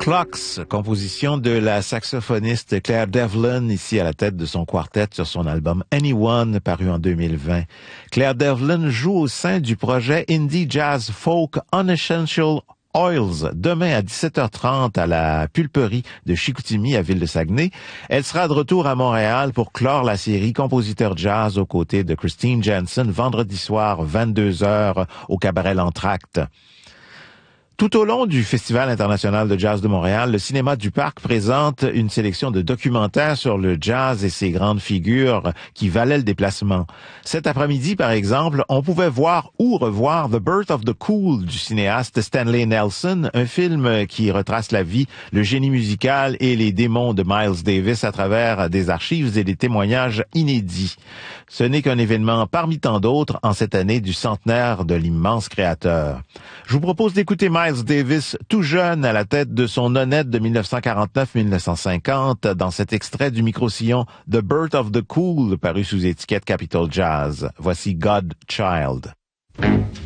Clocks, composition de la saxophoniste Claire Devlin, ici à la tête de son quartet sur son album Anyone, paru en 2020. Claire Devlin joue au sein du projet Indie Jazz Folk Unessential Oils, demain à 17h30 à la Pulperie de Chicoutimi à Ville-de-Saguenay. Elle sera de retour à Montréal pour clore la série Compositeur Jazz aux côtés de Christine Jensen vendredi soir 22h au Cabaret L'Entracte. Tout au long du Festival international de jazz de Montréal, le Cinéma du Parc présente une sélection de documentaires sur le jazz et ses grandes figures qui valaient le déplacement. Cet après-midi, par exemple, on pouvait voir ou revoir The Birth of the Cool du cinéaste Stanley Nelson, un film qui retrace la vie, le génie musical et les démons de Miles Davis à travers des archives et des témoignages inédits. Ce n'est qu'un événement parmi tant d'autres en cette année du centenaire de l'immense créateur. Je vous propose d'écouter Miles Davis, tout jeune à la tête de son honnête de 1949-1950, dans cet extrait du micro-sillon The Birth of the Cool, paru sous étiquette Capitol Jazz. Voici Godchild.